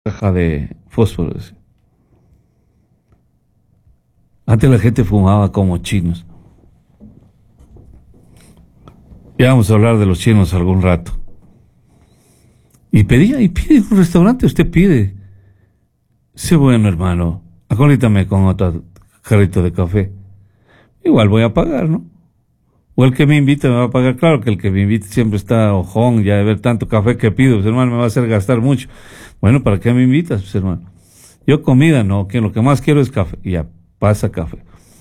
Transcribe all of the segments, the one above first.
caja de fósforo. Antes la gente fumaba como chinos. Ya vamos a hablar de los chinos algún rato. Y pide en un restaurante, usted pide. Sé bueno, hermano, acólítame con otro jarrito de café. Igual voy a pagar, ¿no? O el que me invita me va a pagar. Claro que el que me invita siempre está ojón ya de ver tanto café que pido. Pues, hermano, me va a hacer gastar mucho. Bueno, ¿para qué me invitas, pues, hermano? Yo comida no, que lo que más quiero es café. Y ya, pasa café.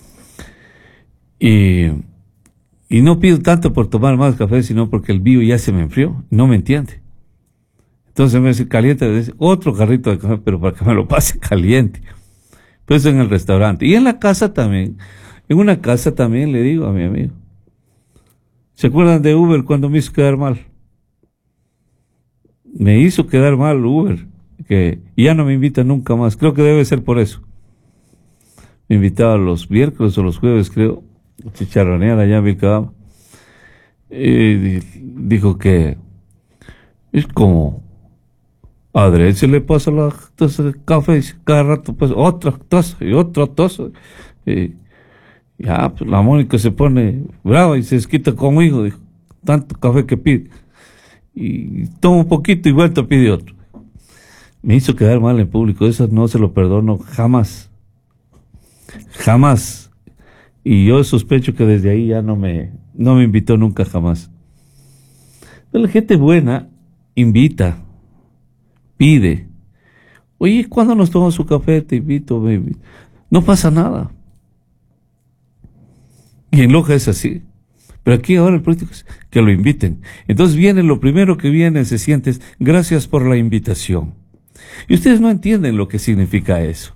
Y no pido tanto por tomar más café, sino porque el mío ya se me enfrió. No me entiende. Entonces me dice, caliente, dice, otro jarrito de café, pero para que me lo pase caliente. Pero eso en el restaurante. Y en la casa también. En una casa también le digo a mi amigo. ¿Se acuerdan de Uber cuando me hizo quedar mal? Me hizo quedar mal Uber, que ya no me invita nunca más. Creo que debe ser por eso. Me invitaba los miércoles o los jueves, creo, chicharronear allá en Vilcabamba. Dijo que es como a Adrián se le pasa la taza de café y cada rato pues otra taza y otra taza. Ya, pues la Mónica se pone brava y se desquita conmigo, dijo, tanto café que pide. Y toma un poquito y vuelta pide otro. Me hizo quedar mal en público, eso no se lo perdono jamás. Jamás. Y yo sospecho que desde ahí ya no me invitó nunca jamás. Pero la gente buena invita, pide. Oye, ¿cuándo nos tomamos su café? Te invito, baby. No pasa nada. Y en Loja es así. Pero aquí ahora el político es que lo inviten. Entonces viene, lo primero que viene, se siente es, gracias por la invitación. Y ustedes no entienden lo que significa eso.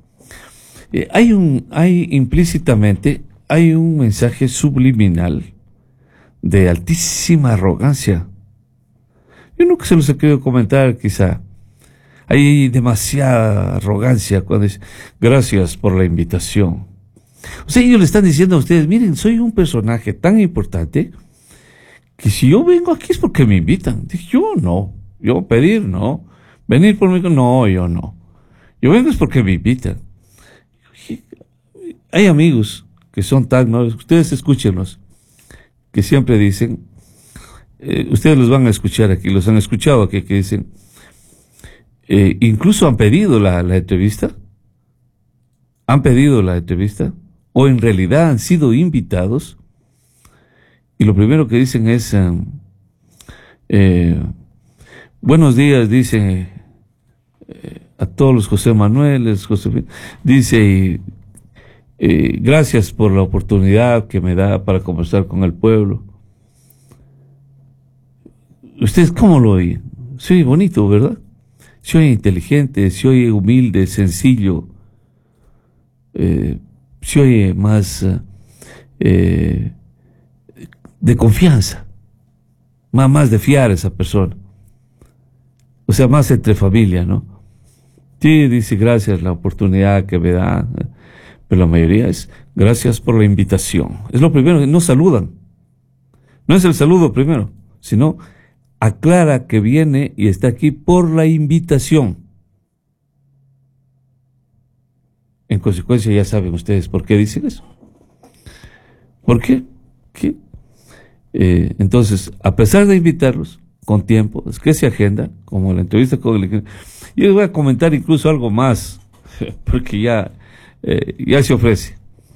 Hay implícitamente, hay un mensaje subliminal de altísima arrogancia. Yo nunca se los he querido comentar, quizá. Hay demasiada arrogancia cuando dice, gracias por la invitación. O sea, ellos le están diciendo a ustedes, miren, soy un personaje tan importante que si yo vengo aquí es porque me invitan. Dije, yo no. Yo pedir, no. Venir por mí, no, yo no. Yo vengo es porque me invitan. Hay amigos que son tan, ¿no? Ustedes escúchenlos, que siempre dicen, ustedes los van a escuchar aquí, los han escuchado aquí, que dicen, incluso han pedido la entrevista, o en realidad han sido invitados, y lo primero que dicen es, buenos días, dice, a todos los José Manueles, dice, gracias por la oportunidad que me da para conversar con el pueblo. ¿Ustedes cómo lo oyen? Se oye bonito, ¿verdad? Se oye inteligente, se oye humilde, sencillo, se oye más de confianza, más de fiar a esa persona. O sea, más entre familia, ¿no? Sí, dice gracias la oportunidad que me da, pero la mayoría es gracias por la invitación. Es lo primero, no saludan. No es el saludo primero, sino aclara que viene y está aquí por la invitación. En consecuencia, ya saben ustedes por qué dicen eso. ¿Por qué? ¿Qué? Entonces, a pesar de invitarlos con tiempo, es que se agenda, como la entrevista con el... Yo les voy a comentar incluso algo más, porque ya se ofrece.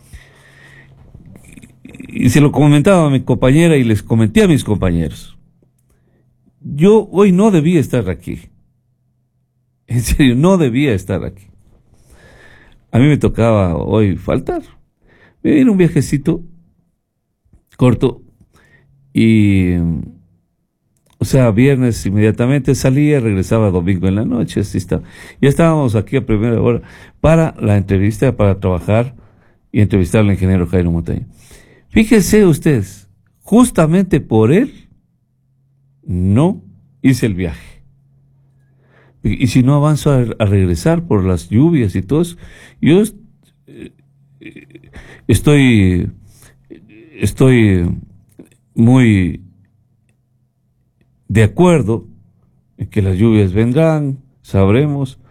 Y se lo comentaba a mi compañera y les comenté a mis compañeros. Yo hoy no debía estar aquí. En serio, no debía estar aquí. A mí me tocaba hoy faltar. Me vine un viajecito corto y, o sea, viernes inmediatamente salía, regresaba domingo en la noche, así está. Ya estábamos aquí a primera hora para la entrevista, para trabajar y entrevistar al ingeniero Jairo Montaña. Fíjense ustedes, justamente por él no hice el viaje. Y si no avanzo a regresar por las lluvias y todo eso, yo estoy muy de acuerdo en que las lluvias vendrán, sabremos